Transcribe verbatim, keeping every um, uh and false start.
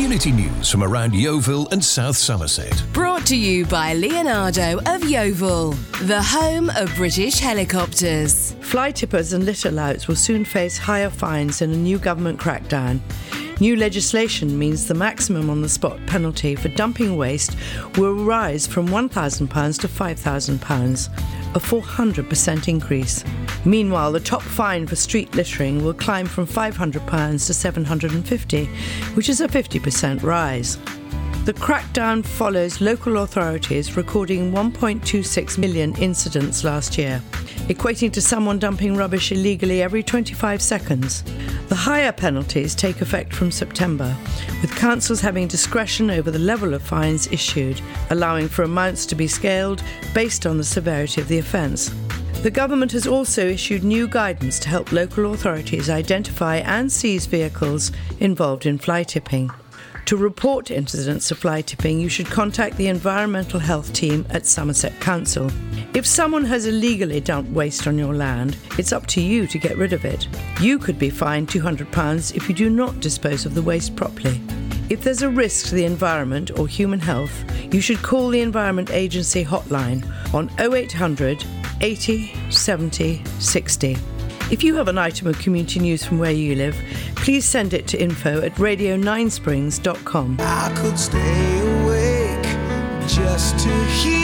Community news from around Yeovil and South Somerset. Brought to you by Leonardo of Yeovil, the home of British helicopters. Fly tippers and litter louts will soon face higher fines in a new government crackdown. New legislation means the maximum on-the-spot penalty for dumping waste will rise from one thousand pounds to five thousand pounds, a four hundred percent increase. Meanwhile, the top fine for street littering will climb from five hundred pounds to seven hundred fifty pounds, which is a fifty percent rise. The crackdown follows local authorities recording one point two six million incidents last year, equating to someone dumping rubbish illegally every twenty-five seconds. The higher penalties take effect from September, with councils having discretion over the level of fines issued, allowing for amounts to be scaled based on the severity of the offence. The government has also issued new guidance to help local authorities identify and seize vehicles involved in fly tipping. To report incidents of fly tipping, you should contact the Environmental Health Team at Somerset Council. If someone has illegally dumped waste on your land, it's up to you to get rid of it. You could be fined two hundred pounds if you do not dispose of the waste properly. If there's a risk to the environment or human health, you should call the Environment Agency hotline on oh eight hundred, eighty, seventy, sixty. If you have an item of community news from where you live, please send it to info at radio nine springs dot com. I could stay awake just to hear